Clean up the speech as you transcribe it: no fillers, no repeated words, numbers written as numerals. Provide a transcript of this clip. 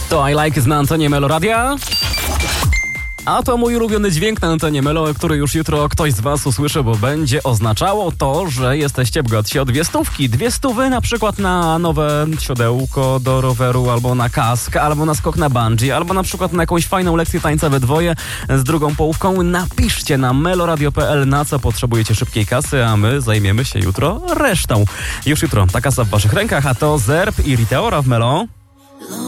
To I Like na antenie Melo Radia. A to mój ulubiony dźwięk na antenie Melo, który już jutro ktoś z was usłyszy, bo będzie oznaczało to, że jesteście bogatsi o 200. 200 na przykład na nowe siodełko do roweru, albo na kask, albo na skok na bungee, albo na przykład na jakąś fajną lekcję tańca we dwoje z drugą połówką. Napiszcie na meloradio.pl, na co potrzebujecie szybkiej kasy, a my zajmiemy się jutro resztą. Już jutro ta kasa w waszych rękach, a to Zerb i Rita Ora w Melo.